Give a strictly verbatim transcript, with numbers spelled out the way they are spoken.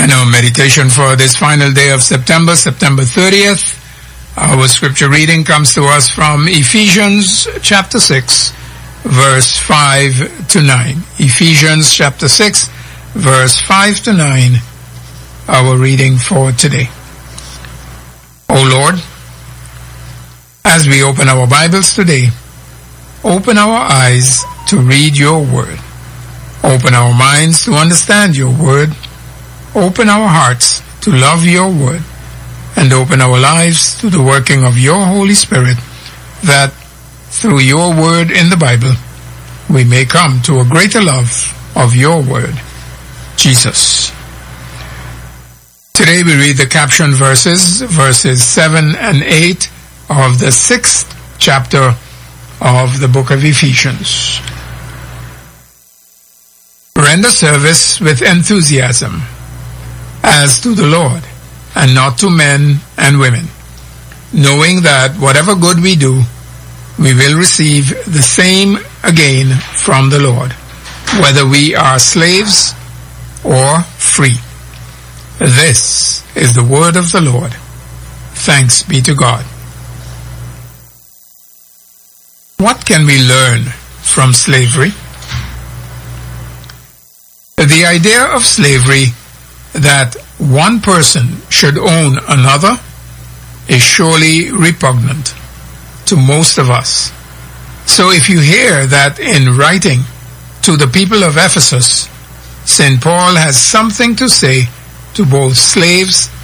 And our meditation for this final day of September, September thirtieth, our scripture reading comes to us from Ephesians chapter six, verse five to nine. Ephesians chapter six, verse five to nine, our reading for today. O Lord, as we open our Bibles today, open our eyes to read your word. Open our minds to understand your word. Open our hearts to love your word, and open our lives to the working of your Holy Spirit, that through your word in the Bible, we may come to a greater love of your word, Jesus. Today we read the caption verses, verses seven and eight of the sixth chapter of the book of Ephesians. Render service with enthusiasm, as to the Lord, and not to men and women, knowing that whatever good we do, we will receive the same again from the Lord, whether we are slaves or free. This is the word of the Lord. Thanks be to God. What can we learn from slavery? The idea of slavery, that one person should own another, is surely repugnant to most of us. So if you hear that in writing to the people of Ephesus, Saint Paul has something to say to both slaves